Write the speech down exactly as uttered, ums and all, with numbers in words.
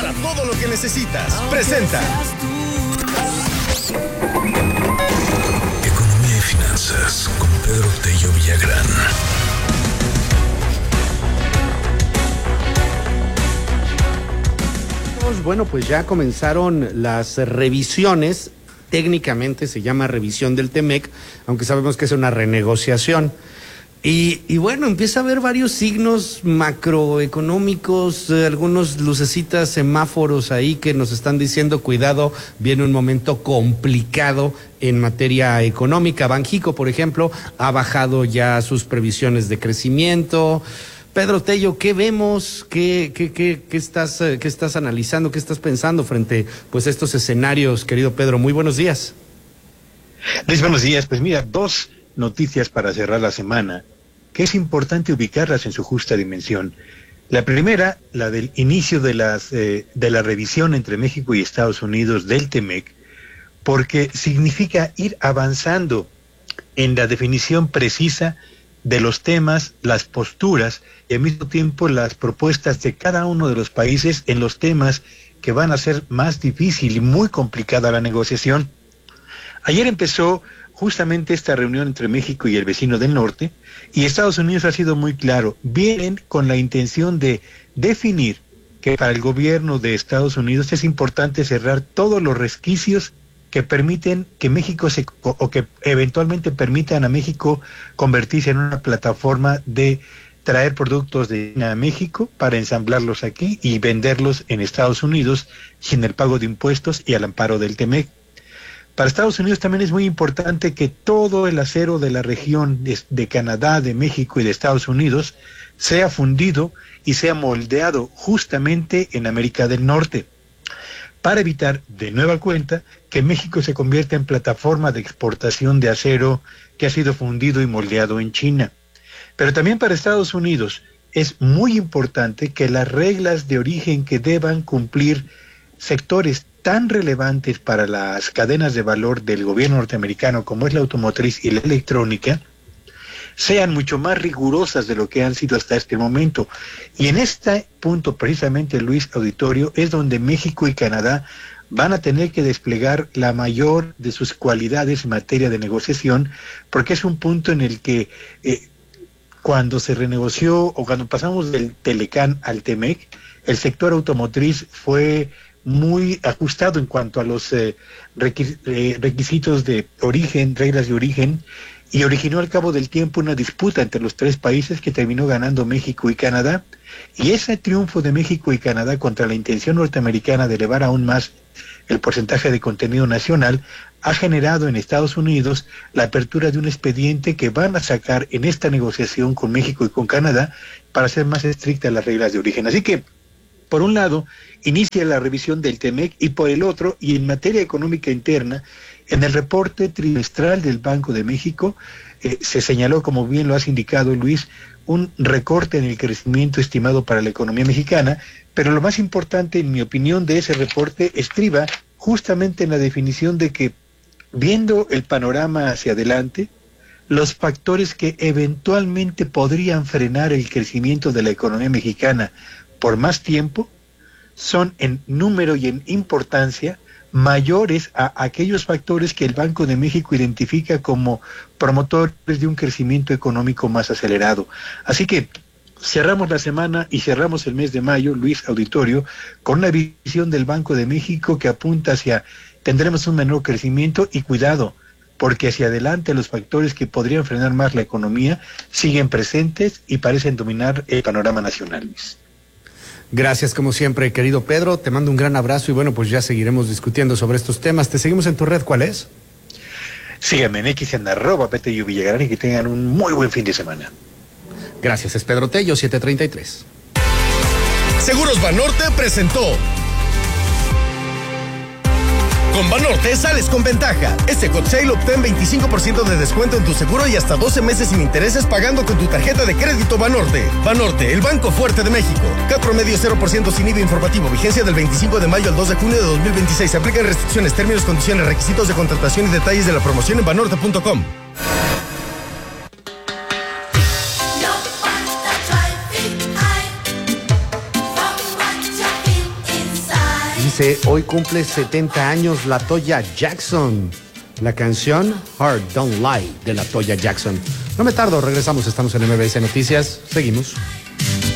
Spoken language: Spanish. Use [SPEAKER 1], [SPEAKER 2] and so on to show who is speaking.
[SPEAKER 1] para todo lo que necesitas. Presenta
[SPEAKER 2] Economía y Finanzas con Pedro Tello Villagrán.
[SPEAKER 3] Bueno, pues ya comenzaron las revisiones. Técnicamente se llama revisión del T-M E C, aunque sabemos que es una renegociación. Y, y bueno, empieza a haber varios signos macroeconómicos, eh, algunos lucecitas, semáforos ahí que nos están diciendo, cuidado, viene un momento complicado en materia económica. Banxico, por ejemplo, ha bajado ya sus previsiones de crecimiento. Pedro Tello, ¿qué vemos? ¿Qué, qué, qué, qué estás, qué estás analizando? ¿Qué estás pensando frente pues, a estos escenarios, querido Pedro? Muy buenos días.
[SPEAKER 4] Luis, buenos días. Pues mira, dos noticias para cerrar la semana, que es importante ubicarlas en su justa dimensión. La primera, la del inicio de, las, eh, de la revisión entre México y Estados Unidos del T-M E C, porque significa ir avanzando en la definición precisa de los temas, las posturas y al mismo tiempo las propuestas de cada uno de los países en los temas que van a ser más difícil y muy complicada la negociación. Ayer empezó justamente esta reunión entre México y el vecino del norte, y Estados Unidos ha sido muy claro, vienen con la intención de definir que para el gobierno de Estados Unidos es importante cerrar todos los resquicios que permiten que México se, o que eventualmente permitan a México convertirse en una plataforma de traer productos de China a México para ensamblarlos aquí y venderlos en Estados Unidos sin el pago de impuestos y al amparo del T-M E C. Para Estados Unidos también es muy importante que todo el acero de la región de, de Canadá, de México y de Estados Unidos sea fundido y sea moldeado justamente en América del Norte, para evitar de nueva cuenta que México se convierta en plataforma de exportación de acero que ha sido fundido y moldeado en China. Pero también para Estados Unidos es muy importante que las reglas de origen que deban cumplir sectores tan relevantes para las cadenas de valor del gobierno norteamericano como es la automotriz y la electrónica, sean mucho más rigurosas de lo que han sido hasta este momento. Y en este punto, precisamente, Luis Auditorio, es donde México y Canadá van a tener que desplegar la mayor de sus cualidades en materia de negociación, porque es un punto en el que eh, cuando se renegoció o cuando pasamos del Telecán al T-M E C, el sector automotriz fue muy ajustado en cuanto a los eh, requisitos de origen, reglas de origen, y originó al cabo del tiempo una disputa entre los tres países que terminó ganando México y Canadá, y ese triunfo de México y Canadá contra la intención norteamericana de elevar aún más el porcentaje de contenido nacional ha generado en Estados Unidos la apertura de un expediente que van a sacar en esta negociación con México y con Canadá para hacer más estrictas las reglas de origen. Así que, por un lado, inicia la revisión del T-M E C y por el otro, y en materia económica interna, en el reporte trimestral del Banco de México eh, se señaló, como bien lo has indicado, Luis, un recorte en el crecimiento estimado para la economía mexicana, pero lo más importante, en mi opinión, de ese reporte estriba justamente en la definición de que, viendo el panorama hacia adelante, los factores que eventualmente podrían frenar el crecimiento de la economía mexicana por más tiempo son en número y en importancia mayores a aquellos factores que el Banco de México identifica como promotores de un crecimiento económico más acelerado. Así que cerramos la semana y cerramos el mes de mayo, Luis Auditorio, con una visión del Banco de México que apunta hacia tendremos un menor crecimiento y cuidado, porque hacia adelante los factores que podrían frenar más la economía siguen presentes y parecen dominar el panorama nacional, Luis.
[SPEAKER 3] Gracias, como siempre, querido Pedro. Te mando un gran abrazo y bueno, pues ya seguiremos discutiendo sobre estos temas. ¿Te seguimos en tu red? ¿Cuál es?
[SPEAKER 4] Síganme en X en arroba P T U Villagrán y que tengan un muy buen fin de semana.
[SPEAKER 3] Gracias, es Pedro Tello, siete treinta y tres.
[SPEAKER 1] Seguros Banorte presentó. Con Banorte sales con ventaja. Este hot sale obtén veinticinco por ciento de descuento en tu seguro y hasta doce meses sin intereses pagando con tu tarjeta de crédito Banorte. Banorte, el banco fuerte de México. C A T promedio cero por ciento sin I V A informativo. Vigencia del veinticinco de mayo al dos de junio de dos mil veintiséis. Se aplican restricciones, términos, condiciones, requisitos de contratación y detalles de la promoción en banorte punto com.
[SPEAKER 3] Dice, hoy cumple setenta años La Toya Jackson. La canción Heart Don't Lie de La Toya Jackson. No me tardo, regresamos, estamos en M B S Noticias. Seguimos.